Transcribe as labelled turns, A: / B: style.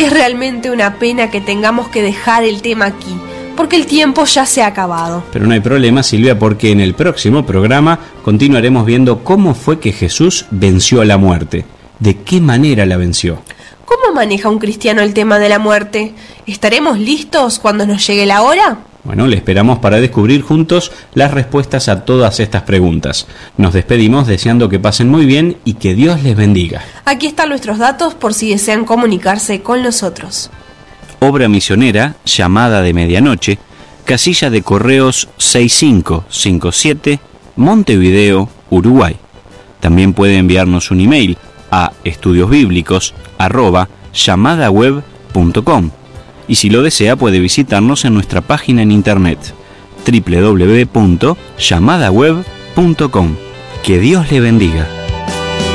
A: Es realmente una pena que tengamos que dejar el tema aquí, porque el tiempo ya se ha acabado.
B: Pero no hay problema, Silvia, porque en el próximo programa continuaremos viendo cómo fue que Jesús venció a la muerte. ¿De qué manera la venció?
A: ¿Cómo maneja un cristiano el tema de la muerte? ¿Estaremos listos cuando nos llegue la hora?
B: Bueno, le esperamos para descubrir juntos las respuestas a todas estas preguntas. Nos despedimos deseando que pasen muy bien y que Dios les bendiga.
A: Aquí están nuestros datos por si desean comunicarse con nosotros.
B: Obra misionera, Llamada de Medianoche, casilla de correos 6557, Montevideo, Uruguay. También puede enviarnos un email a estudiosbiblicos@llamadaweb.com. Y si lo desea puede visitarnos en nuestra página en internet www.llamadaweb.com. Que Dios le bendiga.